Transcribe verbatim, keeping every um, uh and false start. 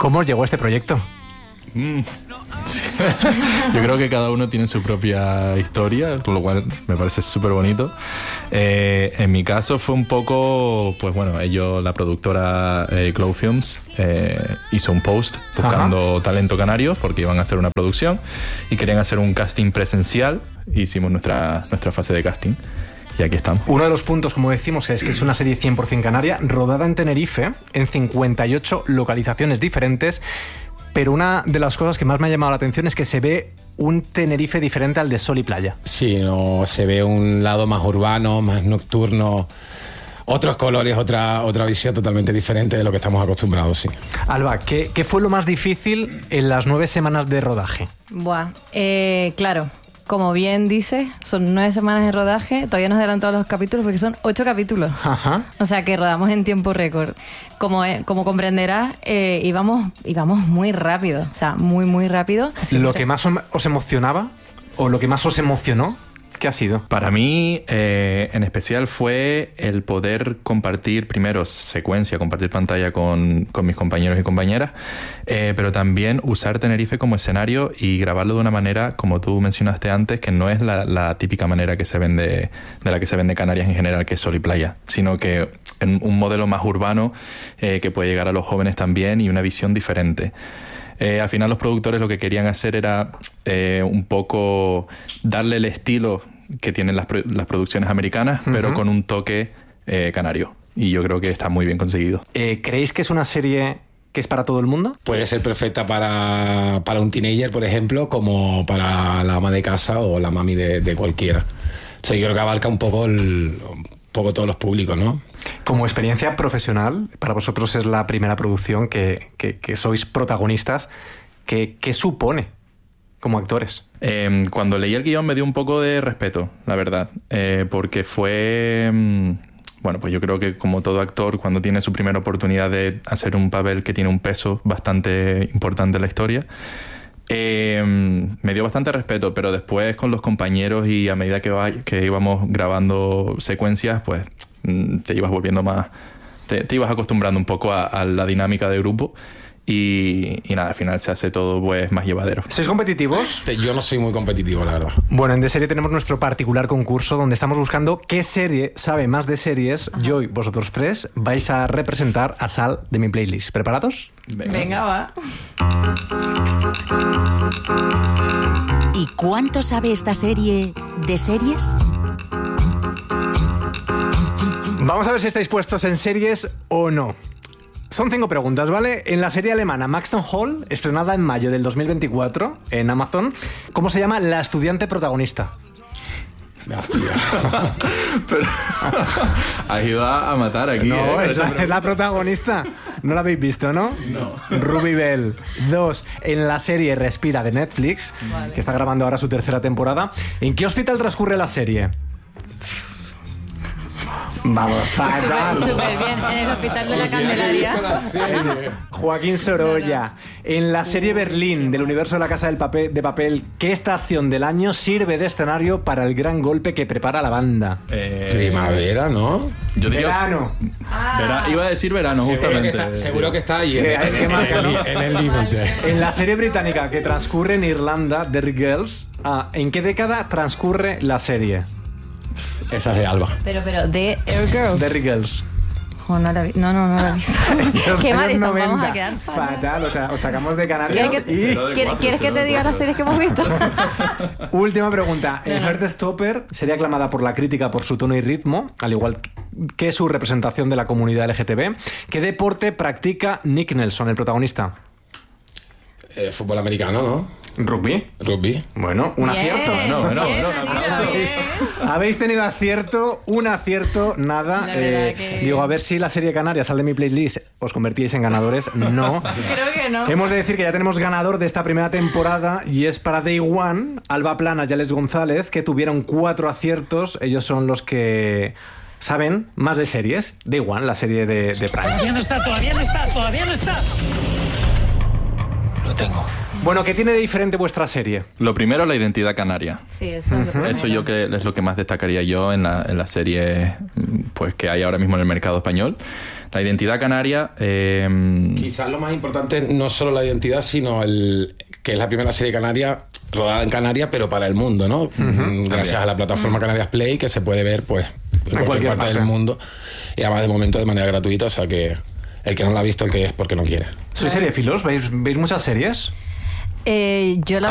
¿Cómo os llegó este proyecto? Mm. Yo creo que cada uno tiene su propia historia, con lo cual me parece súper bonito. Eh, en mi caso fue un poco, pues bueno, ellos, la productora eh, Glow Films, eh, hizo un post buscando Ajá. talento canario porque iban a hacer una producción y querían hacer un casting presencial. Hicimos nuestra, nuestra fase de casting. Y aquí estamos. Uno de los puntos, como decimos, es que es una serie cien por ciento canaria, rodada en Tenerife, en cincuenta y ocho localizaciones diferentes. Pero una de las cosas que más me ha llamado la atención es que se ve un Tenerife diferente al de sol y playa. Sí, no, se ve un lado más urbano, más nocturno, otros colores, otra, otra visión totalmente diferente de lo que estamos acostumbrados, sí. Alba, ¿qué, qué fue lo más difícil en las nueve semanas de rodaje? Buah, eh, claro. Como bien dice, son nueve semanas de rodaje. Todavía nos adelantan los capítulos porque son ocho capítulos. Ajá. O sea que rodamos en tiempo récord. Como, eh, como comprenderás, eh, íbamos, íbamos muy rápido. O sea, muy, muy rápido. Así ¿Lo que... que más os emocionaba o lo que más os emocionó? ¿Qué ha sido? Para mí, eh, en especial, fue el poder compartir, primero, secuencia, compartir pantalla con, con mis compañeros y compañeras, eh, pero también usar Tenerife como escenario y grabarlo de una manera, como tú mencionaste antes, que no es la, la típica manera que se vende, de la que se vende Canarias en general, que es sol y playa, sino que en un modelo más urbano eh, que puede llegar a los jóvenes también y una visión diferente. Eh, al final los productores lo que querían hacer era eh, un poco darle el estilo que tienen las, las producciones americanas, uh-huh. pero con un toque eh, canario. Y yo creo que está muy bien conseguido. Eh, ¿Creéis que es una serie que es para todo el mundo? Puede ser perfecta para, para un teenager, por ejemplo, como para la ama de casa o la mami de, de cualquiera. O sea, yo creo que abarca un poco, el, un poco todos los públicos, ¿no? Como experiencia profesional, para vosotros es la primera producción que, que, que sois protagonistas. ¿Qué, qué supone como actores? Eh, cuando leí el guión me dio un poco de respeto, la verdad, eh, porque fue... Bueno, pues yo creo que como todo actor, cuando tiene su primera oportunidad de hacer un papel que tiene un peso bastante importante en la historia, eh, me dio bastante respeto, pero después con los compañeros y a medida que, va, que íbamos grabando secuencias, pues te ibas volviendo más... Te, te ibas acostumbrando un poco a, a la dinámica de grupo. Y, y nada, al final se hace todo pues más llevadero. ¿Sois competitivos? Yo no soy muy competitivo, la verdad. Bueno, en De Serie tenemos nuestro particular concurso donde estamos buscando qué serie sabe más de series. Ajá. Yo y vosotros tres vais a representar a Sal de mi playlist. ¿Preparados? Venga, Venga va. ¿Y cuánto sabe esta serie de series? Vamos a ver si estáis puestos en series o no. Son cinco preguntas, ¿vale? En la serie alemana Maxton Hall, estrenada en mayo del dos mil veinticuatro en Amazon, ¿cómo se llama la estudiante protagonista? Pero has ido a, a matar aquí. No, ¿eh? es, la, es la protagonista. No la habéis visto, ¿no? No. Ruby Bell. Dos, en la serie Respira de Netflix, vale. que está grabando ahora su tercera temporada. ¿En qué hospital transcurre la serie? Vamos, fatal. Súper super bien, en el Hospital de la Candelaria. Joaquín Sorolla. En la serie Berlín del universo de La Casa del papel, de Papel, ¿qué estación del año sirve de escenario para el gran golpe que prepara la banda? Eh, Primavera, ¿no? Yo diría, verano. Ah. Vera, iba a decir verano, seguro justamente. Que está, seguro que está ahí. Que en, en, marca, ¿no? en el límite. En la serie británica que transcurre en Irlanda, Derry Girls, ah, ¿en qué década transcurre la serie? Esa es de Alba. Pero, pero, de Air Girls. Derry Girls. Jo, no, la vi, no, no, no la he visto. Qué mal estamos, vamos a quedar fatal. O sea, os sacamos de Canarias que, y... ¿Quieres, ¿quieres que te diga las series que hemos visto? Última pregunta. En Heartstopper sería aclamada por la crítica por su tono y ritmo, al igual que su representación de la comunidad L G T B. ¿Qué deporte practica Nick Nelson, el protagonista? Eh, fútbol americano, ¿no? ¿Rugby? Rugby. Bueno, un bien, acierto. No, no, bien, no, habéis, habéis tenido acierto, un acierto, nada. Eh, que... Digo, a ver si la serie Canaria sale de mi playlist, os convertíais en ganadores. No. Creo que no. Hemos de decir que ya tenemos ganador de esta primera temporada y es para Day One, Alba Plana y Alex González, que tuvieron cuatro aciertos. Ellos son los que saben más de series. Day One, la serie de, de Prime. Todavía no está, todavía no está, todavía no está. Lo tengo. Bueno, ¿qué tiene de diferente vuestra serie? Lo primero, la identidad canaria. Sí, eso es lo primero. Eso yo que es lo que más destacaría yo en la, en la serie pues, que hay ahora mismo en el mercado español. La identidad canaria... Eh, Quizás lo más importante no solo la identidad, sino el que es la primera serie canaria rodada en Canarias, pero para el mundo, ¿no? Uh-huh. Gracias a la plataforma Canarias Play, que se puede ver pues en, en cualquier, cualquier parte, parte del mundo, y además de momento de manera gratuita, o sea que el que no la ha visto, el que es porque no quiere. ¿Sois seriefilos? ¿Veis, ¿Veis muchas series? Eh, yo la